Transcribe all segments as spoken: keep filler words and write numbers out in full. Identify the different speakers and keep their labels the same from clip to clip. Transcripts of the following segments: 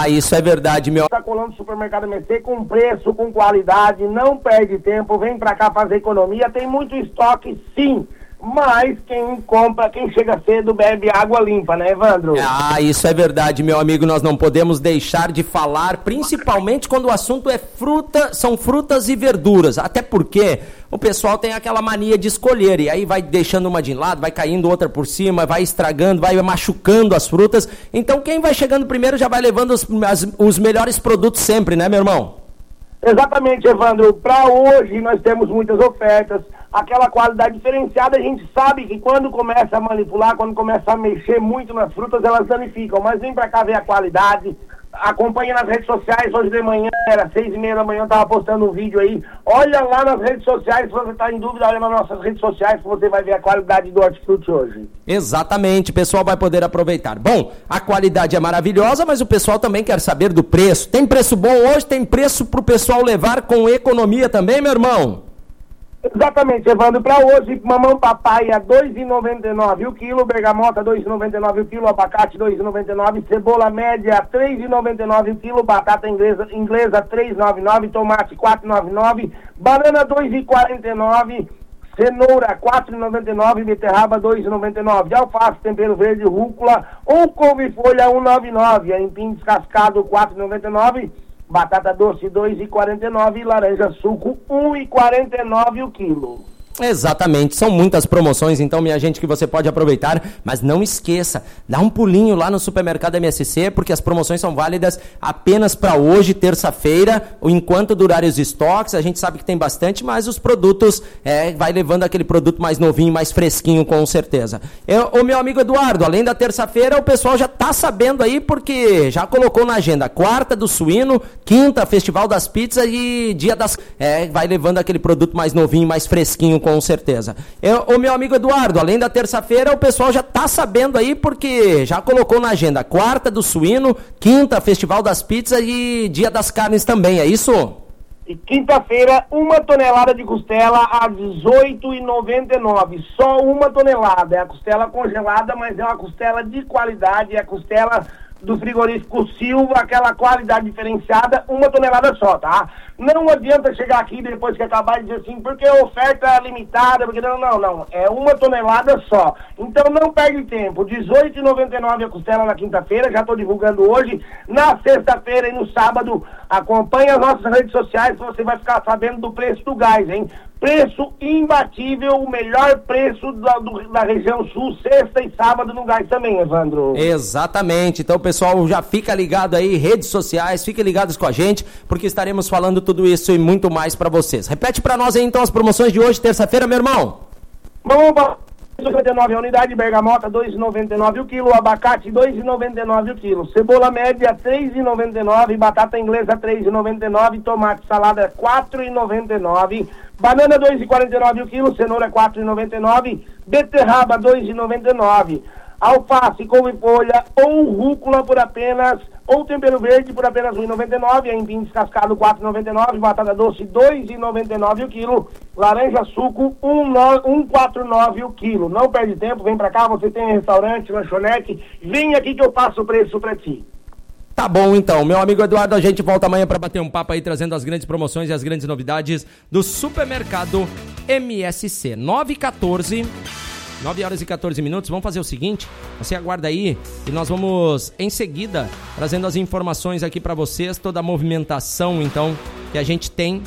Speaker 1: Ah, isso é verdade, meu.
Speaker 2: Tá colando no supermercado M S C com preço, com qualidade, não perde tempo, vem pra cá fazer economia, tem muito estoque sim, mas quem compra, quem chega cedo bebe água limpa, né, Evandro?
Speaker 1: Ah, isso é verdade, meu amigo, nós não podemos deixar de falar, principalmente quando o assunto é fruta, são frutas e verduras, até porque o pessoal tem aquela mania de escolher, e aí vai deixando uma de lado, vai caindo outra por cima, vai estragando, vai machucando as frutas, então quem vai chegando primeiro já vai levando os, as, os melhores produtos sempre, né, meu irmão?
Speaker 2: Exatamente, Evandro, para hoje nós temos muitas ofertas, aquela qualidade diferenciada, a gente sabe que quando começa a manipular, quando começa a mexer muito nas frutas, elas danificam, mas vem pra cá ver a qualidade, acompanha nas redes sociais, hoje de manhã, era seis e meia da manhã, eu tava postando um vídeo aí, olha lá nas redes sociais, se você tá em dúvida, olha nas nossas redes sociais, que você vai ver a qualidade do hortifruti hoje.
Speaker 1: Exatamente, o pessoal vai poder aproveitar. Bom, a qualidade é maravilhosa, mas o pessoal também quer saber do preço. Tem preço bom hoje, tem preço pro pessoal levar com economia também, meu irmão?
Speaker 2: Exatamente, Evandro, para hoje, mamão papaya dois reais e noventa e nove centavos o quilo, bergamota dois reais e noventa e nove centavos o quilo, abacate dois reais e noventa e nove centavos, cebola média três reais e noventa e nove centavos o quilo, batata inglesa, inglesa três reais e noventa e nove centavos, tomate quatro reais e noventa e nove centavos, banana dois reais e quarenta e nove centavos, cenoura quatro reais e noventa e nove centavos, beterraba dois reais e noventa e nove centavos, de alface, tempero verde, rúcula ou couve-folha um real e noventa e nove centavos, empim descascado quatro reais e noventa e nove centavos, batata doce dois reais e quarenta e nove centavos e laranja suco um real e quarenta e nove centavos o quilo.
Speaker 1: Exatamente, são muitas promoções, então, minha gente, que você pode aproveitar, mas não esqueça, dá um pulinho lá no supermercado M S C, porque as promoções são válidas apenas para hoje, terça-feira, enquanto durarem os estoques. A gente sabe que tem bastante, mas os produtos, é, vai levando aquele produto mais novinho, mais fresquinho, com certeza. Eu, o meu amigo Eduardo, além da terça-feira, o pessoal já tá sabendo aí, porque já colocou na agenda, quarta do suíno, quinta, festival das pizzas e dia das... É, vai levando aquele produto mais novinho, mais fresquinho, com certeza. Eu, o meu amigo Eduardo, além da terça-feira, o pessoal já tá sabendo aí, porque já colocou na agenda, quarta do suíno, quinta, festival das pizzas e dia das carnes também, é isso?
Speaker 2: E quinta-feira, uma tonelada de costela a dezoito reais e noventa e nove centavos. Só uma tonelada. É a costela congelada, mas é uma costela de qualidade, é a costela do frigorífico Silva, aquela qualidade diferenciada, uma tonelada só, tá? Não adianta chegar aqui depois que acabar e dizer assim, porque a oferta é limitada, porque não, não, não, é uma tonelada só. Então não perde tempo, dezoito reais e noventa e nove centavos a costela na quinta-feira, já estou divulgando hoje, na sexta-feira e no sábado, acompanhe as nossas redes sociais, você vai ficar sabendo do preço do gás, hein? Preço imbatível, o melhor preço da, do, da região sul, sexta e sábado no gás também, Evandro.
Speaker 1: Exatamente, então pessoal, já fica ligado aí, redes sociais, fiquem ligados com a gente, porque estaremos falando tudo isso e muito mais para vocês. Repete para nós aí então as promoções de hoje, terça-feira, meu irmão.
Speaker 2: Vamos para noventa e nove a unidade, bergamota dois reais e noventa e nove centavos o quilo, abacate dois reais e noventa e nove centavos o quilo, cebola média três reais e noventa e nove centavos, batata inglesa três reais e noventa e nove centavos, tomate salada quatro reais e noventa e nove centavos, banana dois reais e quarenta e nove centavos o quilo, cenoura quatro reais e noventa e nove centavos, beterraba dois reais e noventa e nove centavos, alface, couve-folha ou rúcula por apenas, ou tempero verde por apenas um real e noventa e nove centavos, empim descascado quatro reais e noventa e nove centavos, batata doce dois reais e noventa e nove centavos o quilo, laranja suco um real e quarenta e nove centavos o quilo. Não perde tempo, vem pra cá, você tem restaurante, lanchonete, vem aqui que eu passo o preço pra ti.
Speaker 1: Tá bom então, meu amigo Eduardo, a gente volta amanhã para bater um papo aí, trazendo as grandes promoções e as grandes novidades do supermercado M S C. nove e quatorze, nove horas e quatorze minutos, vamos fazer o seguinte, você aguarda aí e nós vamos em seguida trazendo as informações aqui para vocês, toda a movimentação então que a gente tem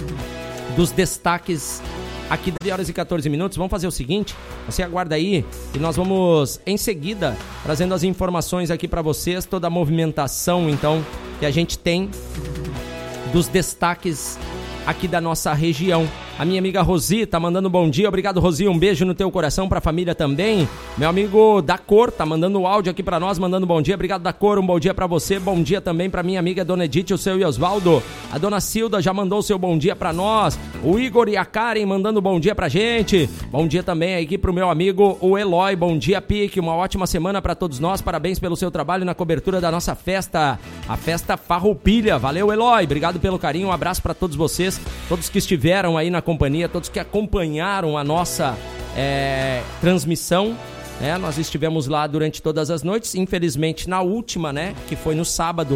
Speaker 1: dos destaques aqui, nove horas e quatorze minutos, vamos fazer o seguinte, você aguarda aí e nós vamos em seguida trazendo as informações aqui para vocês, toda a movimentação então que a gente tem dos destaques aqui da nossa região. A minha amiga Rosi tá mandando um bom dia. Obrigado, Rosi. Um beijo no teu coração, pra família também. Meu amigo da Cor tá mandando um áudio aqui pra nós, mandando um bom dia. Obrigado, da Cor. Um bom dia pra você. Bom dia também pra minha amiga Dona Edith, o seu e Osvaldo. A Dona Cilda já mandou o seu bom dia pra nós. O Igor e a Karen mandando um bom dia pra gente. Bom dia também aqui pro meu amigo, o Eloy. Bom dia, Pique. Uma ótima semana pra todos nós. Parabéns pelo seu trabalho na cobertura da nossa festa. A festa Farroupilha. Valeu, Eloy. Obrigado pelo carinho. Um abraço pra todos vocês. Todos que estiveram aí na companhia, todos que acompanharam a nossa é, transmissão, né? Nós estivemos lá durante todas as noites, infelizmente na última, né, que foi no sábado,